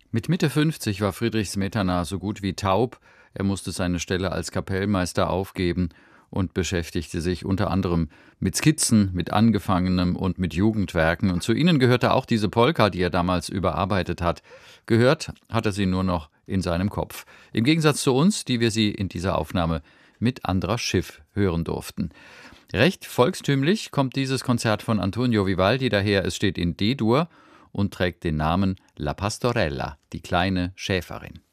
Mit Mitte 50 war Friedrich Smetana so gut wie taub. Er musste seine Stelle als Kapellmeister aufgeben und beschäftigte sich unter anderem mit Skizzen, mit Angefangenem und mit Jugendwerken. Und zu ihnen gehörte auch diese Polka, die er damals überarbeitet hat. Gehört hat er sie nur noch in seinem Kopf. Im Gegensatz zu uns, die wir sie in dieser Aufnahme mit Andras Schiff hören durften. Recht volkstümlich kommt dieses Konzert von Antonio Vivaldi daher. Es steht in D-Dur und trägt den Namen La Pastorella, die kleine Schäferin.